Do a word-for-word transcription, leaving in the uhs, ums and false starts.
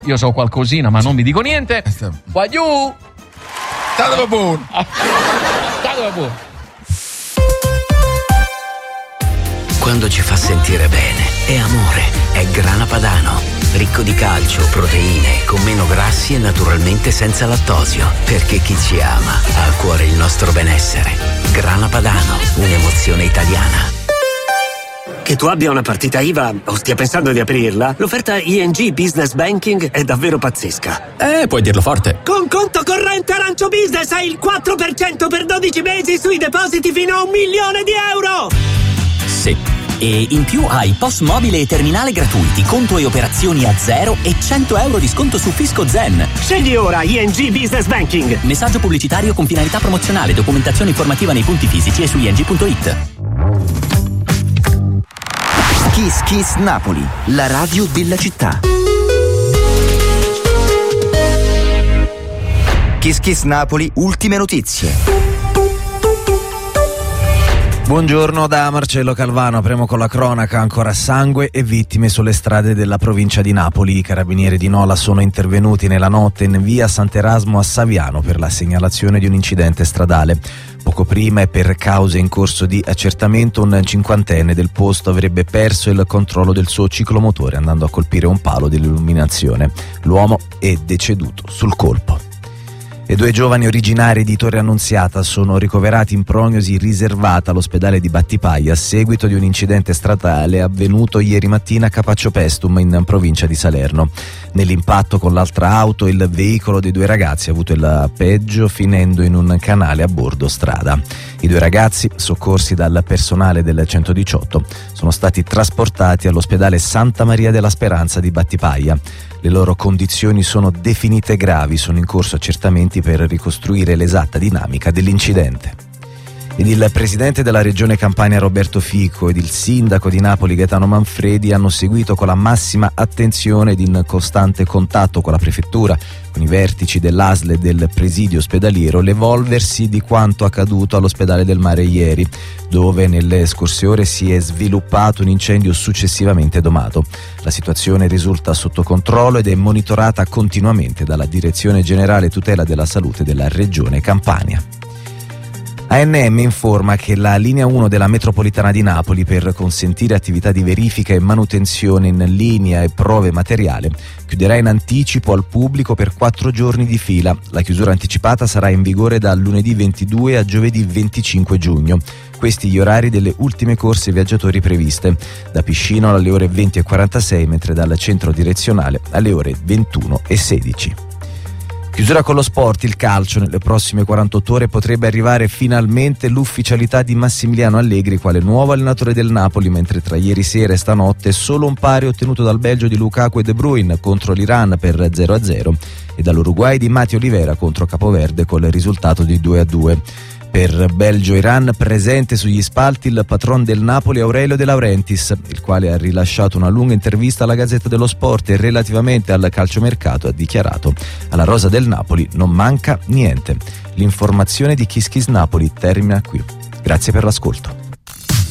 Io so qualcosina, ma non vi dico niente. Qua giù. Stato buono. Stato buono. Quando ci fa sentire bene, è amore, è Grana Padano. Ricco di calcio, proteine, con meno grassi e naturalmente senza lattosio. Perché chi ci ama ha a cuore il nostro benessere. Grana Padano, un'emozione italiana. Che tu abbia una partita I V A o stia pensando di aprirla, l'offerta I N G Business Banking è davvero pazzesca. Eh, puoi dirlo forte. Con conto corrente Arancio Business hai il quattro per cento per dodici mesi sui depositi fino a un milione di euro! Sì. E in più hai P O S mobile e terminale gratuiti, conto e operazioni a zero e cento euro di sconto su Fisco Zen. Scegli ora I N G Business Banking. Messaggio pubblicitario con finalità promozionale, documentazione informativa nei punti fisici e su i n g punto i t. Kiss Kiss Napoli, la radio della città. Kiss Kiss Napoli, ultime notizie. Buongiorno da Marcello Calvano, apriamo con la cronaca, ancora sangue e vittime sulle strade della provincia di Napoli. I carabinieri di Nola sono intervenuti nella notte in via Sant'Erasmo a Saviano per la segnalazione di un incidente stradale. Poco prima e per cause in corso di accertamento un cinquantenne del posto avrebbe perso il controllo del suo ciclomotore andando a colpire un palo dell'illuminazione. L'uomo è deceduto sul colpo. E due giovani originari di Torre Annunziata sono ricoverati in prognosi riservata all'ospedale di Battipaglia a seguito di un incidente stradale avvenuto ieri mattina a Capaccio Pestum in provincia di Salerno. Nell'impatto con l'altra auto il veicolo dei due ragazzi ha avuto il peggio finendo in un canale a bordo strada. I due ragazzi, soccorsi dal personale del centodiciotto, sono stati trasportati all'ospedale Santa Maria della Speranza di Battipaglia. Le loro condizioni sono definite gravi, sono in corso accertamenti per ricostruire l'esatta dinamica dell'incidente. Ed il presidente della regione Campania Roberto Fico ed il sindaco di Napoli Gaetano Manfredi hanno seguito con la massima attenzione ed in costante contatto con la prefettura, con i vertici dell'A S L e del presidio ospedaliero, l'evolversi di quanto accaduto all'ospedale del Mare ieri, dove nelle scorse ore si è sviluppato un incendio successivamente domato. La situazione risulta sotto controllo ed è monitorata continuamente dalla Direzione Generale Tutela della Salute della regione Campania. A N M informa che la linea uno della metropolitana di Napoli, per consentire attività di verifica e manutenzione in linea e prove materiale, chiuderà in anticipo al pubblico per quattro giorni di fila. La chiusura anticipata sarà in vigore da lunedì ventidue a giovedì venticinque giugno. Questi gli orari delle ultime corse viaggiatori previste, da Piscino alle ore venti e quarantasei, mentre dal centro direzionale alle ore ventuno e sedici. Chiusura con lo sport, il calcio. Nelle prossime quarantotto ore potrebbe arrivare finalmente l'ufficialità di Massimiliano Allegri quale nuovo allenatore del Napoli, mentre tra ieri sera e stanotte solo un pari ottenuto dal Belgio di Lukaku e De Bruyne contro l'Iran per zero a zero e dall'Uruguay di Mati Olivera contro Capoverde col risultato di due a due. Per Belgio-Iran presente sugli spalti il patron del Napoli Aurelio De Laurentiis, il quale ha rilasciato una lunga intervista alla Gazzetta dello Sport e relativamente al calciomercato ha dichiarato: alla rosa del Napoli non manca niente. L'informazione di Kiss Kiss Napoli termina qui. Grazie per l'ascolto.